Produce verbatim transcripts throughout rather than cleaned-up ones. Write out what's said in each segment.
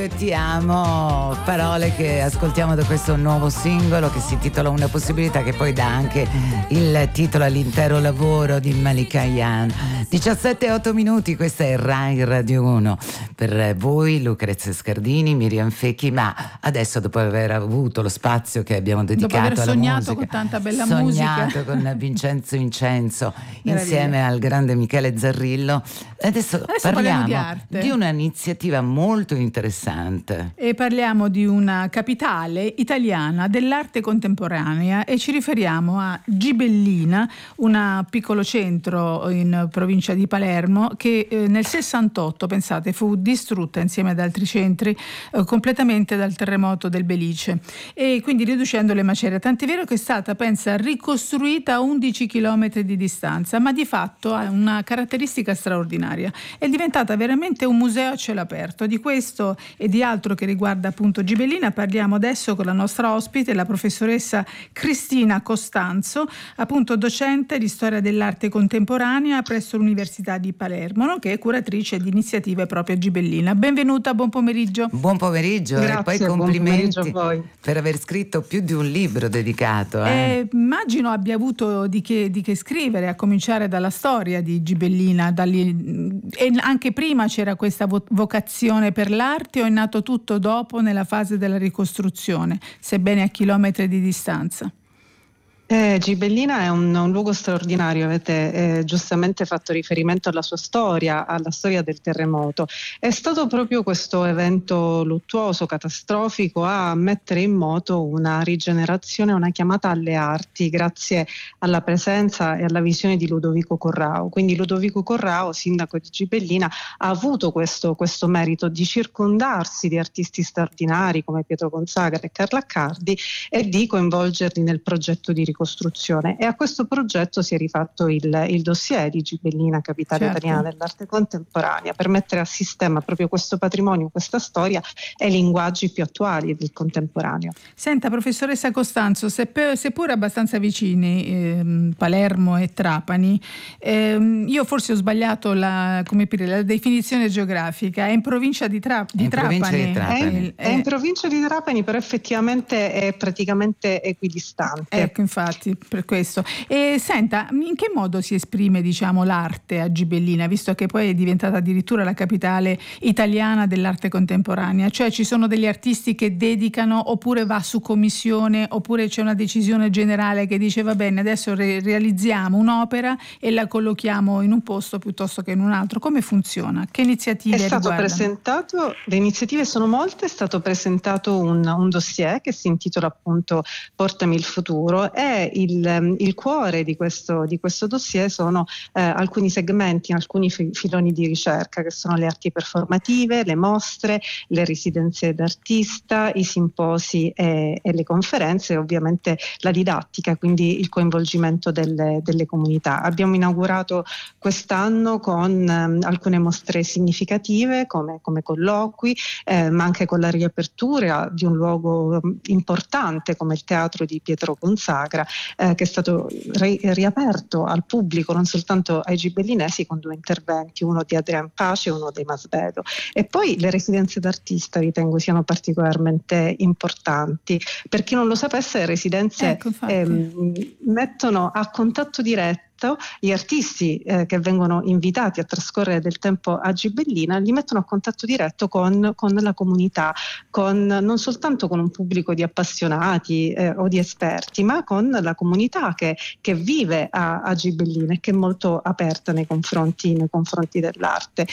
Ti amo, parole che ascoltiamo da questo nuovo singolo che si intitola Una possibilità, che poi dà anche il titolo all'intero lavoro di Malika Ayane. diciassette e otto minuti, questa è Rai Radio uno. Per voi Lucrezia Scardini, Miriam Fecchi, ma adesso, dopo aver avuto lo spazio che abbiamo dedicato alla musica, sognato con tanta bella sognato musica, con Vincenzo Incenso insieme al grande Michele Zarrillo, adesso, adesso parliamo, parliamo di, di un'iniziativa molto interessante. E parliamo di una capitale italiana dell'arte contemporanea e ci riferiamo a Gibellina, un piccolo centro in provincia di Palermo che eh, nel sessantotto, pensate, fu distrutta insieme ad altri centri eh, completamente dal terremoto del Belice, e quindi riducendo le macerie, tant'è vero che è stata, pensa, ricostruita a undici chilometri di distanza, ma di fatto ha una caratteristica straordinaria: è diventata veramente un museo a cielo aperto. Di questo e di altro che riguarda appunto Gibellina parliamo adesso con la nostra ospite, la professoressa Cristina Costanzo, appunto docente di storia dell'arte contemporanea presso l'Università di Palermo, nonché curatrice di iniziative proprio a Gibellina. Benvenuta, buon pomeriggio. Buon pomeriggio. Grazie, e poi complimenti a voi per aver scritto più di un libro dedicato. Eh. Eh, immagino abbia avuto di che, di che scrivere, a cominciare dalla storia di Gibellina. Dagli, e anche prima c'era questa vo- vocazione per l'arte, o è nato tutto dopo, nella fase della ricostruzione, sebbene a chilometri di distanza? Eh, Gibellina è un, un luogo straordinario, avete eh, giustamente fatto riferimento alla sua storia, alla storia del terremoto. È stato proprio questo evento luttuoso, catastrofico, a mettere in moto una rigenerazione, una chiamata alle arti, grazie alla presenza e alla visione di Ludovico Corrao. Quindi Ludovico Corrao, sindaco di Gibellina, ha avuto questo, questo merito di circondarsi di artisti straordinari come Pietro Consagra e Carlo Accardi e di coinvolgerli nel progetto di ricostruzione. Costruzione. E a questo progetto si è rifatto il, il dossier di Gibellina, capitale certo. italiana dell'arte contemporanea, per mettere a sistema proprio questo patrimonio, questa storia e i linguaggi più attuali del contemporaneo. Senta, professoressa Costanzo, seppur, seppur abbastanza vicini, ehm, Palermo e Trapani, ehm, io forse ho sbagliato la, come dire, la definizione geografica, è in provincia di, Tra, di in Trapani. Provincia di Trapani. È, in, è in provincia di Trapani, però effettivamente è praticamente equidistante. Ecco, infatti. Per questo. E senta, in che modo si esprime, diciamo, l'arte a Gibellina, visto che poi è diventata addirittura la capitale italiana dell'arte contemporanea? Cioè, ci sono degli artisti che dedicano, oppure va su commissione, oppure c'è una decisione generale che dice va bene, adesso re- realizziamo un'opera e la collochiamo in un posto piuttosto che in un altro? Come funziona? Che iniziative è stato riguardano? presentato, le iniziative sono molte, è stato presentato un, un dossier che si intitola appunto Portami il futuro, e Il, il cuore di questo, di questo dossier sono eh, alcuni segmenti, alcuni fi- filoni di ricerca, che sono le arti performative, le mostre, le residenze d'artista, i simposi e, e le conferenze, e ovviamente la didattica, quindi il coinvolgimento delle, delle comunità. Abbiamo inaugurato quest'anno con um, alcune mostre significative come, come colloqui, eh, ma anche con la riapertura di un luogo um, importante come il teatro di Pietro Consagra, Eh, che è stato ri- riaperto al pubblico, non soltanto ai gibellinesi, con due interventi, uno di Adrian Pace e uno di Masvedo. E poi le residenze d'artista ritengo siano particolarmente importanti. Per chi non lo sapesse, le residenze ecco, ehm, mettono a contatto diretto gli artisti eh, che vengono invitati a trascorrere del tempo a Gibellina, li mettono a contatto diretto con, con la comunità, con, non soltanto con un pubblico di appassionati eh, o di esperti, ma con la comunità che, che vive a, a Gibellina e che è molto aperta nei confronti, nei confronti dell'arte.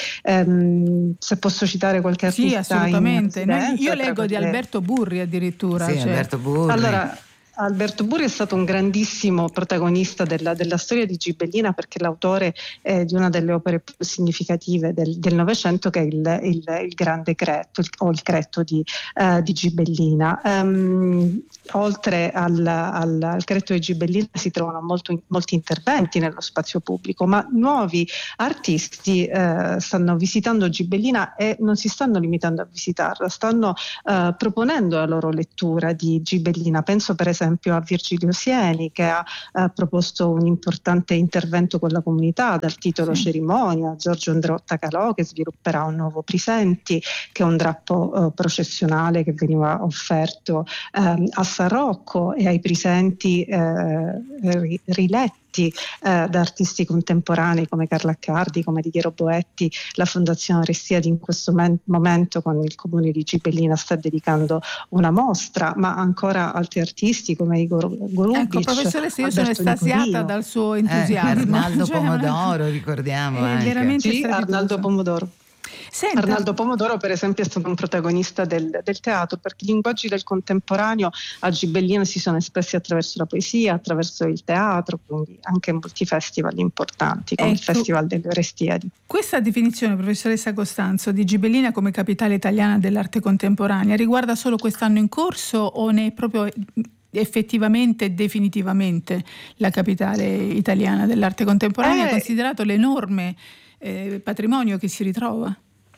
Ehm, se posso citare qualche artista. Sì, assolutamente. In Noi, io leggo quelle... di Alberto Burri addirittura. Sì, cioè. Alberto Burri. Allora, Alberto Burri è stato un grandissimo protagonista della, della storia di Gibellina, perché è l'autore eh, di una delle opere più significative del Novecento, che è il, il, il Grande Cretto, il, o il Cretto di, uh, di Gibellina. Um, oltre al, al, al Cretto di Gibellina si trovano molto, molti interventi nello spazio pubblico, ma nuovi artisti eh, stanno visitando Gibellina e non si stanno limitando a visitarla, stanno uh, proponendo la loro lettura di Gibellina. Penso per esempio esempio a Virgilio Sieni, che ha eh, proposto un importante intervento con la comunità dal titolo sì. Cerimonia, Giorgio Andreotta Calò, che svilupperà un nuovo Presenti, che è un drappo eh, processionale che veniva offerto eh, a San Rocco e ai presenti eh, riletti Eh, da artisti contemporanei come Carla Accardi, come Didiero Boetti. La Fondazione Arestiadi in questo men- momento con il comune di Gibellina sta dedicando una mostra, ma ancora altri artisti come Igor Golubic. Ecco, professoressa, io sono estasiata Nicolino. Dal suo entusiasmo. Eh, Arnaldo cioè, Pomodoro, ricordiamo. È veramente sì, Arnaldo Pomodoro. Senta. Arnaldo Pomodoro per esempio è stato un protagonista del, del teatro, perché i linguaggi del contemporaneo a Gibellina si sono espressi attraverso la poesia, attraverso il teatro, quindi anche in molti festival importanti come ecco, il Festival delle Orestiadi. Questa definizione, professoressa Costanzo, di Gibellina come capitale italiana dell'arte contemporanea riguarda solo quest'anno in corso o ne è proprio effettivamente e definitivamente la capitale italiana dell'arte contemporanea, eh, considerato l'enorme eh, patrimonio che si ritrova?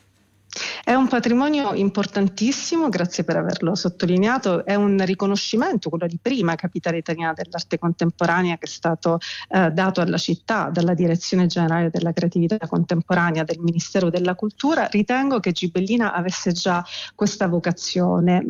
È un patrimonio importantissimo, grazie per averlo sottolineato, è un riconoscimento, quello di prima capitale italiana dell'arte contemporanea, che è stato eh, dato alla città dalla Direzione Generale della Creatività Contemporanea del Ministero della Cultura. Ritengo che Gibellina avesse già questa vocazione,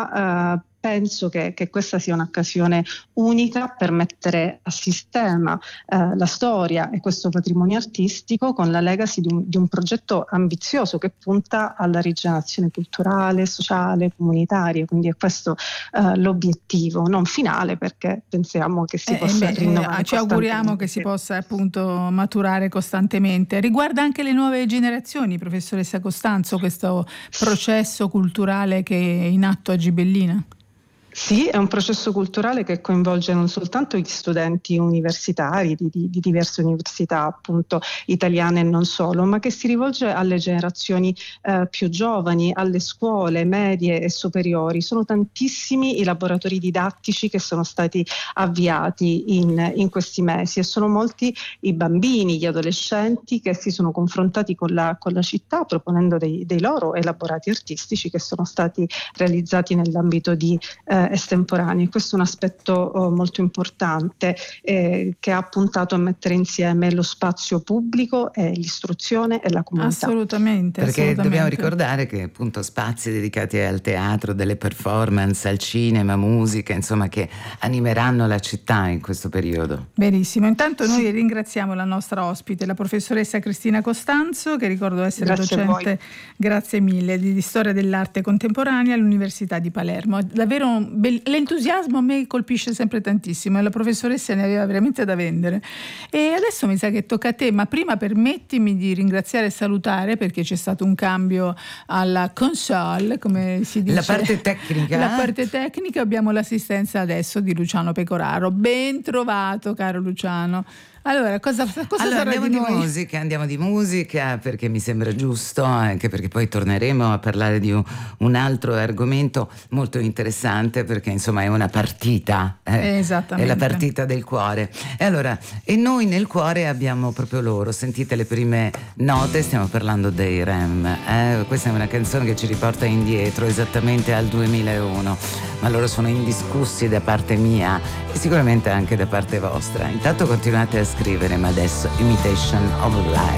ma eh, penso che, che questa sia un'occasione unica per mettere a sistema eh, la storia e questo patrimonio artistico con la legacy di un, di un progetto ambizioso che punta alla rigenerazione culturale, sociale, comunitaria, quindi è questo eh, l'obiettivo, non finale, perché pensiamo che si eh, possa beh, rinnovare. Ci auguriamo che si possa appunto maturare costantemente. Riguarda anche le nuove generazioni, professoressa Costanzo, questo processo culturale che è in atto a Gibellina? Sì, è un processo culturale che coinvolge non soltanto gli studenti universitari di, di, di diverse università, appunto italiane e non solo, ma che si rivolge alle generazioni eh, più giovani, alle scuole medie e superiori. Sono tantissimi i laboratori didattici che sono stati avviati in, in questi mesi e sono molti i bambini, gli adolescenti che si sono confrontati con la, con la città proponendo dei, dei loro elaborati artistici che sono stati realizzati nell'ambito di eh, estemporanei. Questo è un aspetto oh, molto importante eh, che ha puntato a mettere insieme lo spazio pubblico e l'istruzione e la comunità. Assolutamente. Perché assolutamente. Dobbiamo ricordare che appunto spazi dedicati al teatro, delle performance, al cinema, musica, insomma, che animeranno la città in questo periodo. Benissimo. Intanto noi ringraziamo la nostra ospite, la professoressa Cristina Costanzo, che ricordo essere Grazie docente, grazie mille, di, di storia dell'arte contemporanea all'Università di Palermo. Davvero un l'entusiasmo a me colpisce sempre tantissimo e la professoressa ne aveva veramente da vendere. E adesso mi sa che tocca a te, ma prima permettimi di ringraziare e salutare, perché c'è stato un cambio alla console, come si dice, la parte tecnica. La parte tecnica, abbiamo l'assistenza adesso di Luciano Pecoraro. Ben trovato, caro Luciano. Allora, cosa, cosa allora, sarà andiamo di, di noi? musica, andiamo di musica perché mi sembra giusto, anche perché poi torneremo a parlare di un, un altro argomento molto interessante, perché insomma è una partita, eh, Esattamente. È la partita del cuore. E allora, e noi nel cuore abbiamo proprio loro, sentite le prime note, stiamo parlando dei R E M, eh? Questa è una canzone che ci riporta indietro esattamente al duemilauno, ma loro sono indiscussi da parte mia e sicuramente anche da parte vostra. Intanto continuate a scrivere, ma adesso Imitation of Life.